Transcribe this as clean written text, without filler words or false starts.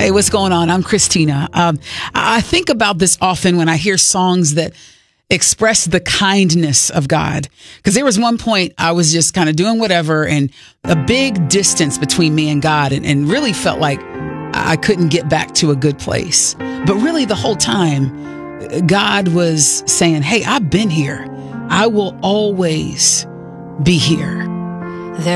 Hey, what's going on? I'm Christina. I think about this often when I hear songs that express the kindness of God. Because there was one point I was just kind of doing whatever and a big distance between me and God and really felt like I couldn't get back to a good place. But really the whole time, God was saying, hey, I've been here. I will always be here.